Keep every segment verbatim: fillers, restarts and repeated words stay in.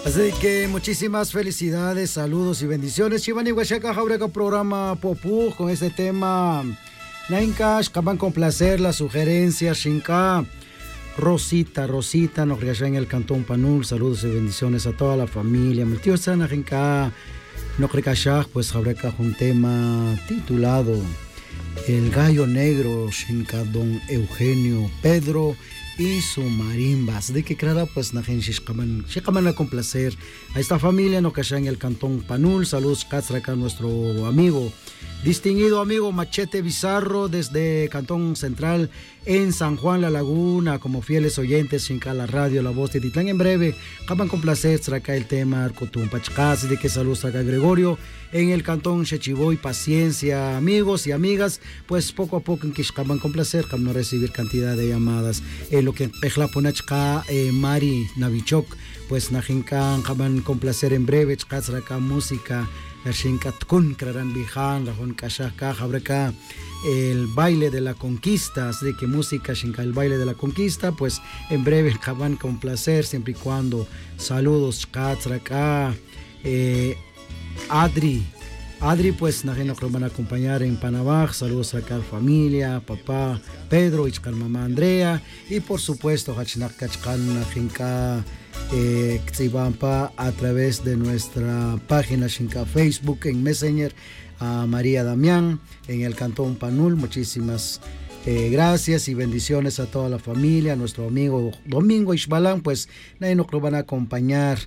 Así que muchísimas felicidades, saludos y bendiciones. Chivani Huachaca Jaureca programa Popú con este tema. Nainkash, acaban con placer las sugerencias. Shinka, Rosita, Rosita, nos regaña en el Cantón Panul. Saludos y bendiciones a toda la familia. Mi tío Sana Shinka, nos regaña, pues Jaureca un tema titulado El Gallo Negro. Shinka, don Eugenio Pedro y su marimbas. De que claro, pues najen shikaman, shikaman a complacer a esta familia no que en el Cantón Panul. Saludos Catraca, nuestro amigo, distinguido amigo Machete Bizarro desde Cantón Central en San Juan La Laguna, como fieles oyentes sin la radio La Voz de Titlán. En breve acaban con placer acá el tema Arcotum Pachcas. De que saludos acá Gregorio en el Cantón Chechiboy. Paciencia amigos y amigas, pues poco a poco en que acaban con placer no recibir cantidad de llamadas. Eh, lo que Pejlaponachka eh, Mari Navichok, pues Najinkan acaban con placer en breve acá música Shinkatkun Kraran Bihan, Rajon Kashaka, Jabreka, el baile de la conquista. Así que música Shinka, el baile de la conquista, pues en breve acaban con placer, siempre y cuando. Saludos Katraka, eh, Adri, Adri, pues nos van a acompañar en Panamá. Saludos a la familia, papá Pedro y mamá Andrea, y por supuesto Hachinak Kachkan Najinka Eh, a través de nuestra página Shinka Facebook, en Messenger, a María Damián en el Cantón Panul. Muchísimas eh, gracias y bendiciones a toda la familia. A nuestro amigo Domingo Ishbalán, pues nadie nos lo van a acompañar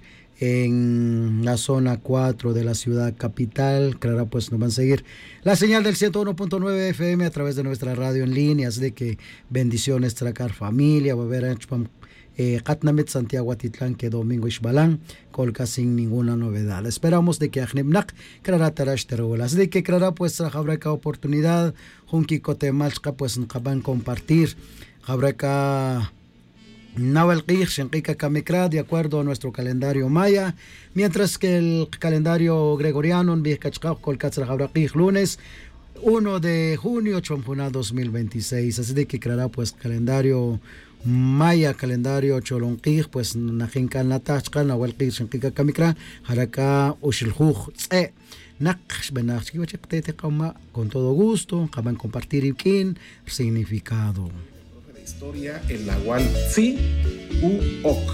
en la zona cuatro de la ciudad capital. Claro, pues nos van a seguir la señal del ciento uno punto nueve F M a través de nuestra radio en línea. Así de que bendiciones tracar familia, va a ver Katnamet Santiago Atitlán, que Domingo Ishbalán, colca sin ninguna novedad. Esperamos de que Ajnebnak Krara Tarash Terolas, de que Krara pues habrá oportunidad, Junki Cotemalchka pues acaban compartir, habrá Nawal Qir, Shenkika Kamikra, de acuerdo a nuestro calendario maya, mientras que el calendario gregoriano en Vizcachka colcatra habrá Qir lunes primero de junio Chomjuna dos mil veintiséis. Así de que Krara pues calendario Maya, calendario Cholonqij, pues Najinkan Natachkan, Nawalqij, Shenkika Kamikra, Haraka Ushiljuj, Tse, Naksh Benachki, Wachekte Kama, con todo gusto, acaban compartir Ikin, significado. Profe de historia, el Nahual Tzi U Ok.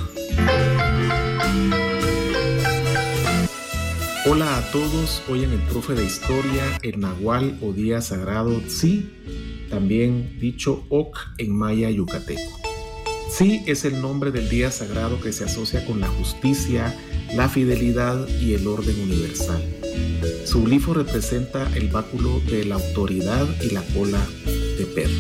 Hola a todos, hoy en el Profe de Historia, el Nahual o Día Sagrado Tzi, también dicho Ok en maya yucateco. Tzi es el nombre del día sagrado que se asocia con la justicia, la fidelidad y el orden universal. Su glifo representa el báculo de la autoridad y la cola de perro,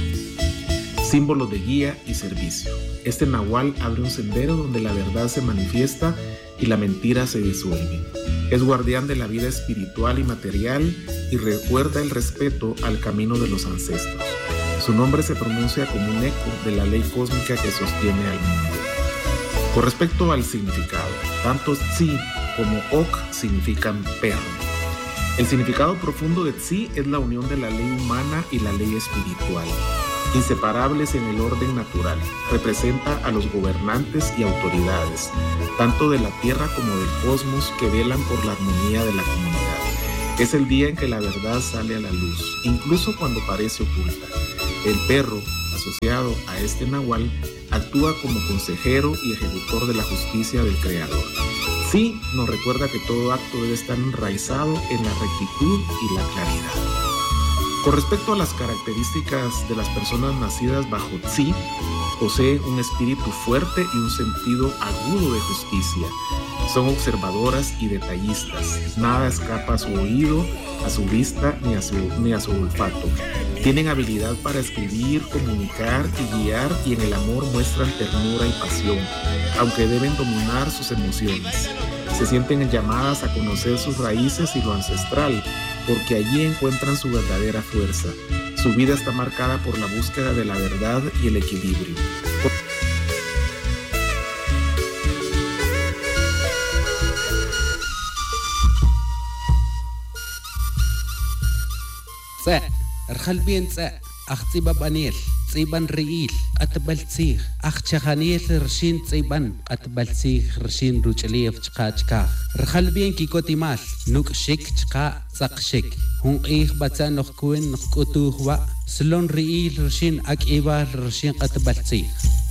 símbolo de guía y servicio. Este nahual abre un sendero donde la verdad se manifiesta y la mentira se disuelve. Es guardián de la vida espiritual y material y recuerda el respeto al camino de los ancestros. Su nombre se pronuncia como un eco de la ley cósmica que sostiene al mundo. Con respecto al significado, tanto Tzi como Ok significan perro. El significado profundo de Tzi es la unión de la ley humana y la ley espiritual, inseparables en el orden natural. Representa a los gobernantes y autoridades, tanto de la tierra como del cosmos, que velan por la armonía de la comunidad. Es el día en que la verdad sale a la luz, incluso cuando parece oculta. El perro, asociado a este nahual, actúa como consejero y ejecutor de la justicia del Creador. Sí, nos recuerda que todo acto debe estar enraizado en la rectitud y la claridad. Con respecto a las características de las personas nacidas bajo Tzi, poseen un espíritu fuerte y un sentido agudo de justicia. Son observadoras y detallistas. Nada escapa a su oído, a su vista ni a su, ni a su olfato. Tienen habilidad para escribir, comunicar y guiar, y en el amor muestran ternura y pasión, aunque deben dominar sus emociones. Se sienten llamadas a conocer sus raíces y lo ancestral, porque allí encuentran su verdadera fuerza. Su vida está marcada por la búsqueda de la verdad y el equilibrio. Tse, Erjal bien tse, Achzi Babaniel, tsiban riil atbaltsig achchahanil rshin tsiban atbaltsig rshin ruchlief chqachka rhalbien kikotimal nuk shik chqa tsaqshik hun ih batsan noqkuen noqkutuhwa slon riil rshin akibal rshin atbaltsig